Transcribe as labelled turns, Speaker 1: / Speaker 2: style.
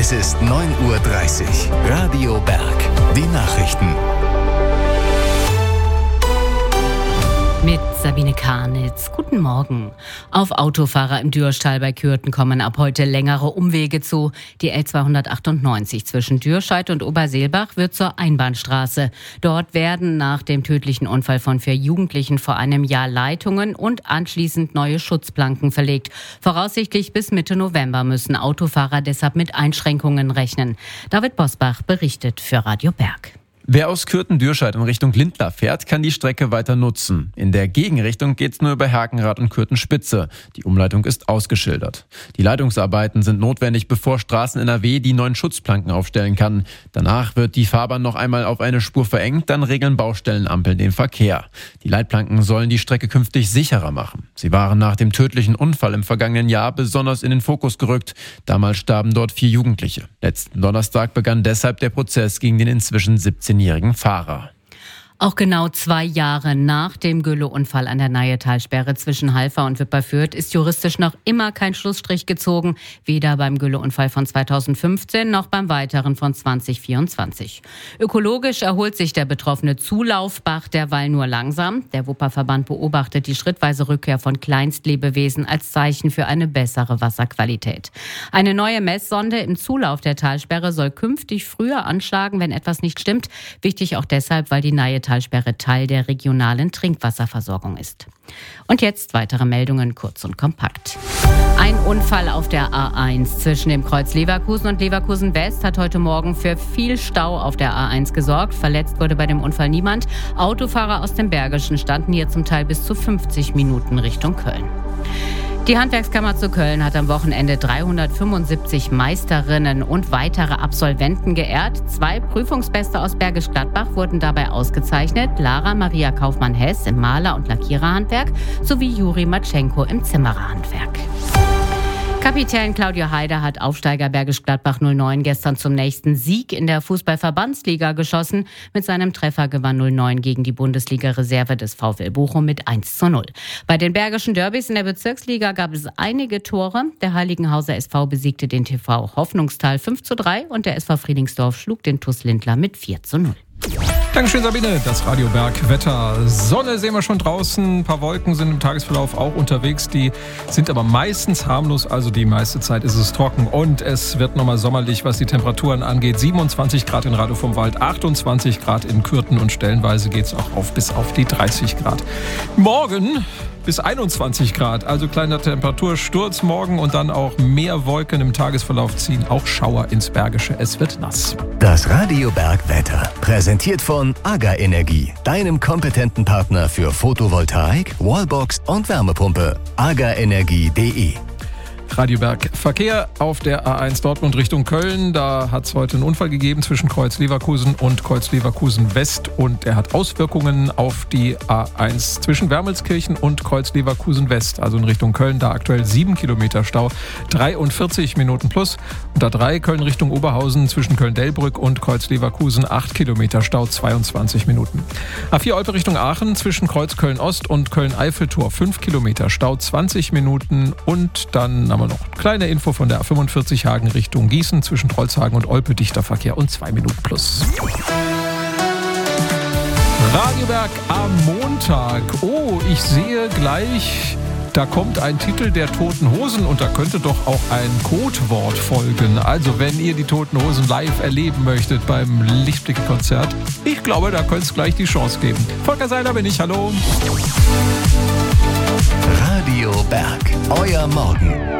Speaker 1: Es ist 9:30 Uhr. Radio Berg. Die Nachrichten.
Speaker 2: Mit Sabine Karnitz. Guten Morgen. Auf Autofahrer im Dürschtal bei Kürten kommen ab heute längere Umwege zu. Die L298 zwischen Dürscheid und Oberseelbach wird zur Einbahnstraße. Dort werden nach dem tödlichen Unfall von 4 Jugendlichen vor einem Jahr Leitungen und anschließend neue Schutzplanken verlegt. Voraussichtlich bis Mitte November müssen Autofahrer deshalb mit Einschränkungen rechnen. David Bosbach berichtet für Radio Berg.
Speaker 3: Wer aus Kürten-Dürscheid in Richtung Lindlar fährt, kann die Strecke weiter nutzen. In der Gegenrichtung geht's nur über Herkenrath und Kürten-Spitze. Die Umleitung ist ausgeschildert. Die Leitungsarbeiten sind notwendig, bevor Straßen NRW die neuen Schutzplanken aufstellen kann. Danach wird die Fahrbahn noch einmal auf eine Spur verengt, dann regeln Baustellenampeln den Verkehr. Die Leitplanken sollen die Strecke künftig sicherer machen. Sie waren nach dem tödlichen Unfall im vergangenen Jahr besonders in den Fokus gerückt. Damals starben dort 4 Jugendliche. Letzten Donnerstag begann deshalb der Prozess gegen den inzwischen 17-jährigen Fahrer.
Speaker 2: Auch genau 2 Jahre nach dem Gülle-Unfall an der Nahe-Talsperre zwischen Halver und Wipperfürth ist juristisch noch immer kein Schlussstrich gezogen, weder beim Gülle-Unfall von 2015 noch beim weiteren von 2024. Ökologisch erholt sich der betroffene Zulaufbach derweil nur langsam. Der Wupperverband beobachtet die schrittweise Rückkehr von Kleinstlebewesen als Zeichen für eine bessere Wasserqualität. Eine neue Messsonde im Zulauf der Talsperre soll künftig früher anschlagen, wenn etwas nicht stimmt. Wichtig auch deshalb, weil die Nahe-Talsperre Teil der regionalen Trinkwasserversorgung ist. Und jetzt weitere Meldungen, kurz und kompakt. Ein Unfall auf der A1 zwischen dem Kreuz Leverkusen und Leverkusen West hat heute Morgen für viel Stau auf der A1 gesorgt. Verletzt wurde bei dem Unfall niemand. Autofahrer aus dem Bergischen standen hier zum Teil bis zu 50 Minuten Richtung Köln. Die Handwerkskammer zu Köln hat am Wochenende 375 Meisterinnen und weitere Absolventen geehrt. 2 Prüfungsbeste aus Bergisch Gladbach wurden dabei ausgezeichnet. Lara Maria Kaufmann-Hess im Maler- und Lackiererhandwerk sowie Juri Matschenko im Zimmererhandwerk. Kapitän Claudio Heider hat Aufsteiger Bergisch Gladbach 09 gestern zum nächsten Sieg in der Fußball-Verbandsliga geschossen. Mit seinem Treffer gewann 09 gegen die Bundesliga-Reserve des VfL Bochum mit 1:0. Bei den Bergischen Derbys in der Bezirksliga gab es einige Tore. Der Heiligenhauser SV besiegte den TV Hoffnungstal 5:3 und der SV Friedingsdorf schlug den TuS Lindlar mit 4:0.
Speaker 4: Dankeschön, Sabine. Das Radio Berg Wetter. Sonne sehen wir schon draußen. Ein paar Wolken sind im Tagesverlauf auch unterwegs. Die sind aber meistens harmlos. Also die meiste Zeit ist es trocken. Und es wird nochmal sommerlich, was die Temperaturen angeht. 27 Grad in Radow vom Wald, 28 Grad in Kürten und stellenweise geht es auch bis auf die 30 Grad. Morgen bis 21 Grad, also kleiner Temperatursturz morgen und dann auch mehr Wolken im Tagesverlauf ziehen. Auch Schauer ins Bergische. Es wird nass.
Speaker 1: Das Radio Berg Wetter. Präsentiert von AGA Energie, deinem kompetenten Partner für Photovoltaik, Wallbox und Wärmepumpe. agaenergie.de.
Speaker 4: Radio Berg Verkehr auf der A1 Dortmund Richtung Köln. Da hat es heute einen Unfall gegeben zwischen Kreuz Leverkusen und Kreuz Leverkusen West und er hat Auswirkungen auf die A1 zwischen Wermelskirchen und Kreuz Leverkusen West, also in Richtung Köln. Da aktuell 7 Kilometer Stau, 43 Minuten plus. Und A3 Köln Richtung Oberhausen zwischen Köln-Delbrück und Kreuz Leverkusen 8 Kilometer Stau, 22 Minuten. A4 Olpe Richtung Aachen zwischen Kreuz Köln Ost und Köln-Eiffeltor 5 Kilometer Stau, 20 Minuten. Und dann haben wir noch eine kleine Info von der A45 Hagen Richtung Gießen zwischen Trolshagen und Olpe, dichter Verkehr und 2 Minuten plus. Radio Berg am Montag. Oh, ich sehe gleich, da kommt ein Titel der Toten Hosen und da könnte doch auch ein Codewort folgen. Also wenn ihr die Toten Hosen live erleben möchtet beim Lichtblicke-Konzert, ich glaube, da könnte es gleich die Chance geben. Volker Seiler bin ich, hallo.
Speaker 1: Radio Berg, euer Morgen.